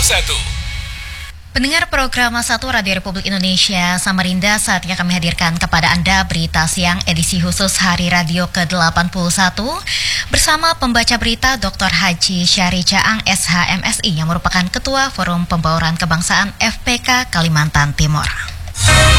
Pendengar program 1 Radio Republik Indonesia Samarinda, saatnya kami hadirkan kepada Anda berita siang edisi khusus Hari Radio ke-81 bersama pembaca berita Dr. Haji Syahri Caang SHMSI yang merupakan Ketua Forum Pembauran Kebangsaan FPK Kalimantan Timur.